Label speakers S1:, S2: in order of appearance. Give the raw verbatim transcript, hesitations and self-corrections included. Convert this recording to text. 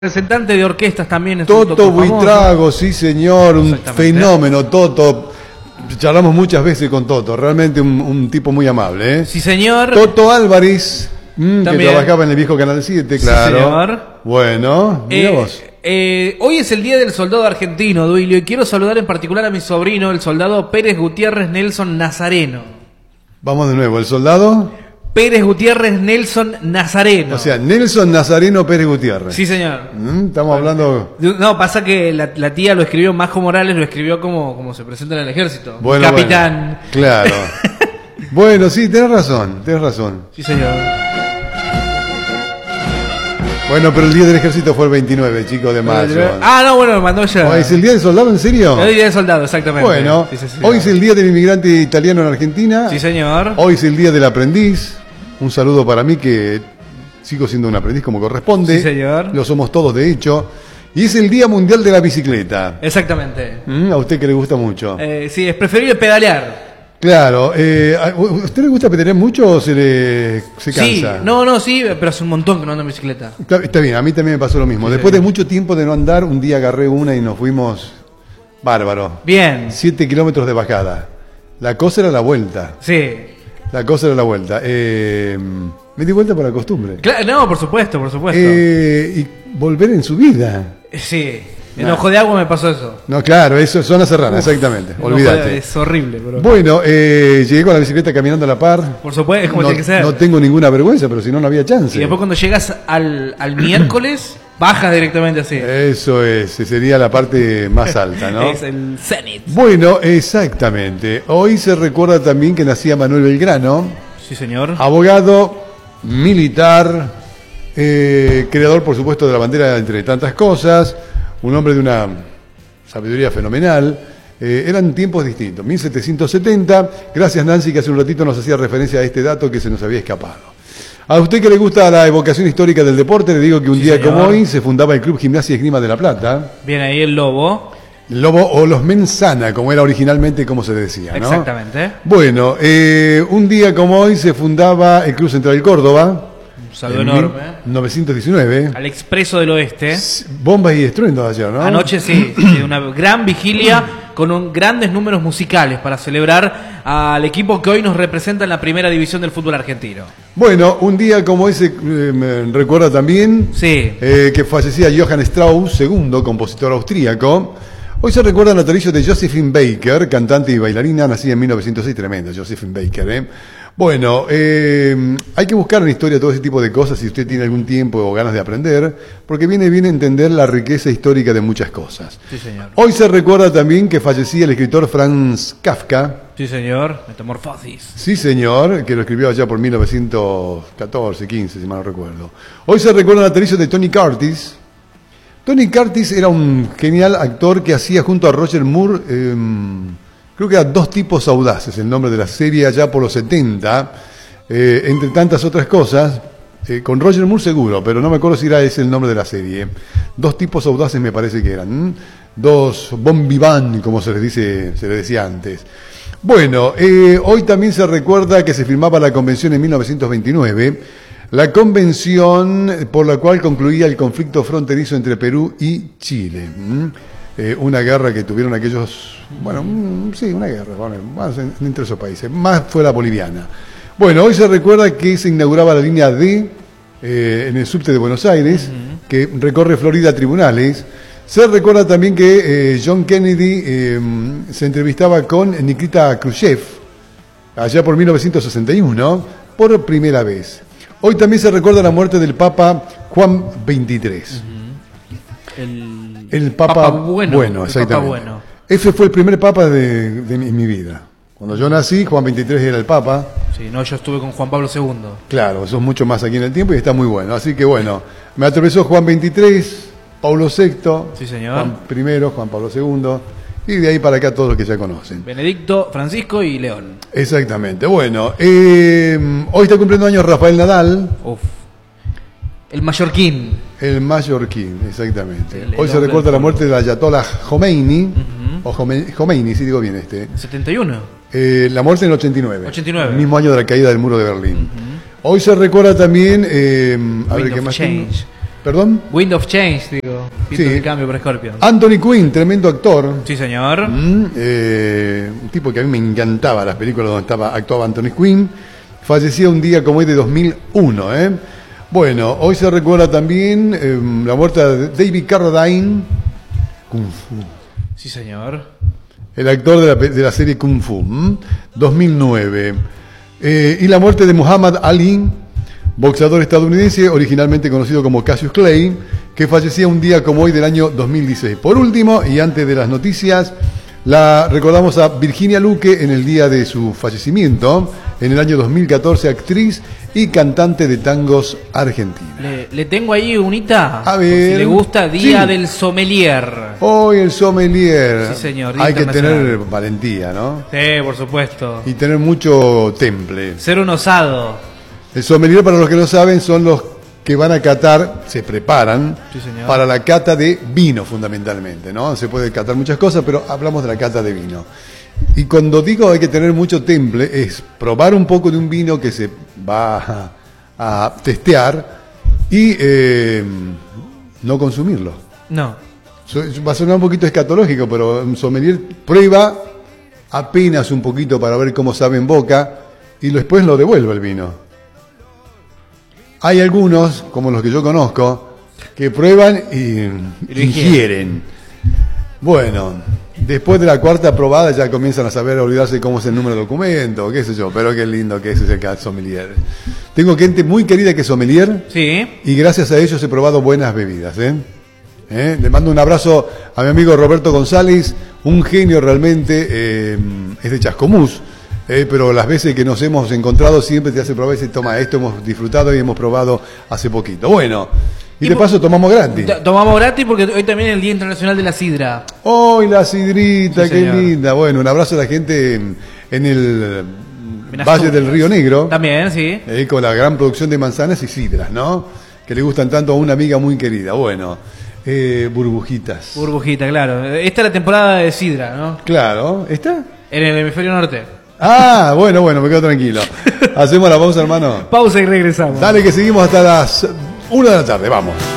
S1: Representante de orquestas también. Es
S2: Toto,
S1: Toto
S2: Buitrago, sí señor, un fenómeno, Toto. Charlamos muchas veces con Toto, realmente un, un tipo muy amable, ¿eh?
S1: Sí señor.
S2: Toto Álvarez, mmm, que trabajaba en el viejo Canal siete, claro.
S1: Sí señor.
S2: Bueno, mira
S1: eh,
S2: vos.
S1: Eh, hoy es el Día del Soldado Argentino, Duilio, y quiero saludar en particular a mi sobrino, el soldado Pérez Gutiérrez Nelson Nazareno.
S2: Vamos de nuevo, el soldado...
S1: Pérez Gutiérrez Nelson Nazareno.
S2: O sea, Nelson Nazareno Pérez Gutiérrez.
S1: Sí, señor.
S2: ¿Mm? Estamos hablando...
S1: No, pasa que la, la tía lo escribió, Majo Morales lo escribió como, como se presenta en el ejército.
S2: Bueno,
S1: Capitán.
S2: Bueno, claro. Bueno, sí, tenés razón, tenés razón.
S1: Sí, señor.
S2: Bueno, pero el día del ejército fue el veintinueve, chicos, de mayo.
S1: Ah, no, bueno, me mandó ya.
S2: ¿Hoy es el día del soldado, en serio?
S1: El día del soldado, exactamente.
S2: Bueno,
S1: sí, sí, sí,
S2: hoy es el día del inmigrante italiano en Argentina.
S1: Sí, señor.
S2: Hoy es el día del aprendiz. Un saludo para mí, que sigo siendo un aprendiz como corresponde.
S1: Sí, señor.
S2: Lo somos todos, de hecho. Y es el Día Mundial de la Bicicleta.
S1: Exactamente.
S2: ¿Mm? A usted que le gusta mucho.
S1: Eh, sí, es preferible pedalear.
S2: Claro. Eh, ¿a usted le gusta pedalear mucho o se le se cansa?
S1: Sí, no, no, sí, pero hace un montón que no ando en bicicleta.
S2: Está, está bien, a mí también me pasó lo mismo.
S1: Sí,
S2: Después
S1: sí.
S2: de mucho tiempo de no andar, un día agarré una y nos fuimos bárbaro.
S1: Bien.
S2: Siete kilómetros de bajada. La cosa era la vuelta.
S1: Sí.
S2: La cosa era la vuelta. Eh, me di vuelta por la costumbre.
S1: Claro, no, por supuesto, por supuesto.
S2: Eh, y volver en su vida.
S1: Sí. En Ojo de Agua me pasó eso.
S2: No, claro, eso es zona serrana,
S1: Uf,
S2: exactamente.
S1: en Ojo de
S2: Olvídate.
S1: Agua es horrible, bro.
S2: Bueno, eh, llegué con la bicicleta caminando a la par.
S1: Por supuesto, es como
S2: no,
S1: tiene que ser.
S2: No tengo ninguna vergüenza, pero si no, no había chance.
S1: Y después cuando llegas al, al miércoles, bajas directamente así.
S2: Eso es, sería la parte más alta, ¿no?
S1: Es el cenit.
S2: Bueno, exactamente. Hoy se recuerda también que nacía Manuel Belgrano.
S1: Sí, señor.
S2: Abogado, militar, eh, creador, por supuesto, de la bandera, entre tantas cosas. Un hombre de una sabiduría fenomenal. Eh, eran tiempos distintos. mil setecientos setenta. Gracias, Nancy, que hace un ratito nos hacía referencia a este dato que se nos había escapado. A usted que le gusta la evocación histórica del deporte, le digo que un
S1: Sí,
S2: día
S1: señor.
S2: como hoy se fundaba el Club Gimnasia y Esgrima de La Plata.
S1: Viene ahí el lobo.
S2: El Lobo o los Mensana, como era originalmente, como se decía, ¿no?
S1: Exactamente.
S2: Bueno, eh, un día como hoy se fundaba el Club Central del Córdoba.
S1: Un saludo
S2: en
S1: enorme.
S2: mil novecientos diecinueve.
S1: Al Expreso del Oeste.
S2: Bombas y estruendos ayer, ¿no?
S1: Anoche sí, sí, una gran vigilia con un, grandes números musicales para celebrar al equipo que hoy nos representa en la primera división del fútbol argentino.
S2: Bueno, un día como ese eh, me recuerda también
S1: Sí.
S2: eh, que fallecía Johann Strauss, segundo compositor austríaco. Hoy se recuerda el natalicio de Josephine Baker, cantante y bailarina, nacida en mil novecientos seis, tremenda Josephine Baker, ¿eh? Bueno, eh, hay que buscar en historia todo ese tipo de cosas si usted tiene algún tiempo o ganas de aprender, porque viene bien entender la riqueza histórica de muchas cosas.
S1: Sí, señor.
S2: Hoy se recuerda también que fallecía el escritor Franz Kafka.
S1: Sí, señor. Metamorfosis.
S2: Sí, señor, que lo escribió allá por mil novecientos catorce, quince, si mal no recuerdo. Hoy se recuerda el natalicio de Tony Curtis. Tony Curtis era un genial actor que hacía junto a Roger Moore, eh, creo que eran Dos tipos audaces, el nombre de la serie allá por los setenta, eh, entre tantas otras cosas, eh, con Roger Moore seguro, pero no me acuerdo si era ese el nombre de la serie. Dos tipos audaces me parece que eran, ¿m? Dos bon vivant, como se les dice, se les decía antes. Bueno, eh, hoy también se recuerda que se firmaba la convención en mil novecientos veintinueve, la convención por la cual concluía el conflicto fronterizo entre Perú y Chile. ¿m? Eh, una guerra que tuvieron aquellos, bueno, mm, sí, una guerra, bueno, más en- entre esos países, más fue la boliviana. Bueno, hoy se recuerda que se inauguraba la línea D eh, en el subte de Buenos Aires, uh-huh. que recorre Florida a Tribunales. Se recuerda también que eh, John Kennedy eh, se entrevistaba con Nikita Khrushchev, allá por mil novecientos sesenta y uno, por primera vez. Hoy también se recuerda la muerte del Papa Juan veintitrés.
S1: Uh-huh. El...
S2: El Papa,
S1: Papa Bueno.
S2: bueno,
S1: el
S2: exactamente.
S1: Papa Bueno.
S2: Ese fue el primer Papa de, de mi, mi vida. Cuando yo nací, Juan veintitrés era el Papa.
S1: Sí, no, yo estuve con Juan Pablo segundo.
S2: Claro, eso es mucho más aquí en el tiempo y está muy bueno. Así que bueno, me atravesó Juan veintitrés, Pablo sexto,
S1: Sí, señor.
S2: Juan primero, Juan Pablo segundo, y de ahí para acá todos los que ya conocen.
S1: Benedicto, Francisco y León.
S2: Exactamente. Bueno, eh, hoy está cumpliendo años Rafael Nadal,
S1: Uf. El mallorquín.
S2: el mallorquín, exactamente.
S1: El- el
S2: Hoy se
S1: hombre
S2: recuerda
S1: del
S2: la muerte del Ayatollah Khomeini,
S1: Ujú.
S2: o Jome- Khomeini, si digo bien este.
S1: setenta y uno.
S2: Eh, la muerte en el ochenta y nueve.
S1: ochenta y nueve.
S2: El mismo año de la caída del muro de Berlín. Hoy se recuerda también, eh, a ver
S1: Wind
S2: qué
S1: of
S2: más tengo.
S1: Change.
S2: ¿Perdón?
S1: Wind of Change, digo. Pinto
S2: Sí.
S1: de cambio por Scorpion.
S2: Anthony Quinn, tremendo actor.
S1: Sí, señor.
S2: Mm, eh, un tipo que a mí me encantaba las películas donde estaba, actuaba Anthony Quinn. Fallecía un día como hoy de dos mil uno. ¿eh? Bueno, hoy se recuerda también eh, la muerte de David Carradine, Kung Fu.
S1: Sí, señor.
S2: El actor de la, de la serie Kung Fu, ¿m? dos mil nueve. Eh, y la muerte de Muhammad Ali, boxeador estadounidense, originalmente conocido como Cassius Clay, que fallecía un día como hoy del año dos mil dieciséis. Por último, y antes de las noticias, la recordamos a Virginia Luque en el día de su fallecimiento, en el año dos mil catorce, actriz y cantante de tangos argentina.
S1: Le, le tengo ahí unita.
S2: A
S1: por
S2: ver.
S1: Si le gusta, Día
S2: Sí.
S1: del Sommelier.
S2: Hoy el sommelier.
S1: Sí, señor, Día
S2: Hay que tener
S1: internacional.
S2: valentía, ¿no?
S1: Sí, por supuesto.
S2: Y tener mucho temple.
S1: Ser un osado.
S2: El sommelier, para los que no saben, son los que van a catar, se preparan
S1: Sí, señor.
S2: para la cata de vino fundamentalmente, ¿no? Se puede catar muchas cosas, pero hablamos de la cata de vino. Y cuando digo hay que tener mucho temple, es probar un poco de un vino que se va a, a testear y eh, no consumirlo.
S1: No.
S2: So- Va a sonar un poquito escatológico, pero un sommelier prueba apenas un poquito para ver cómo sabe en boca y después lo devuelve el vino. Hay algunos, como los que yo conozco, que prueban y,
S1: Y lo
S2: ingieren. Bueno, después de la cuarta probada ya comienzan a saber olvidarse cómo es el número de documento, qué sé yo, pero qué lindo que ese es el caso sommelier. Tengo gente muy querida que es sommelier
S1: Sí.
S2: y gracias a ellos he probado buenas bebidas. ¿eh? ¿Eh? Le mando un abrazo a mi amigo Roberto González, un genio realmente, eh, es de Chascomús. Eh, pero las veces que nos hemos encontrado siempre te hace probar y dice, toma, esto hemos disfrutado y hemos probado hace poquito. Bueno, y,
S1: Y
S2: de
S1: por-
S2: paso tomamos gratis.
S1: T- Tomamos gratis porque hoy también es el Día Internacional de la Sidra.
S2: ¡Hoy la sidrita,
S1: Sí,
S2: qué
S1: señor.
S2: linda! Bueno, un abrazo a la gente en, en el
S1: En
S2: Valle
S1: Asturias.
S2: del Río Negro,
S1: También, sí.
S2: eh, con la gran producción de manzanas y sidras, ¿no? Que le gustan tanto a una amiga muy querida. Bueno, eh, burbujitas.
S1: Burbujita, claro. Esta es la temporada de Sidra, ¿no?
S2: Claro, ¿está?
S1: En el hemisferio norte.
S2: Ah, bueno, bueno, me quedo tranquilo. Hacemos la pausa, hermano.
S1: Pausa y regresamos.
S2: Dale que seguimos hasta las una de la tarde, vamos.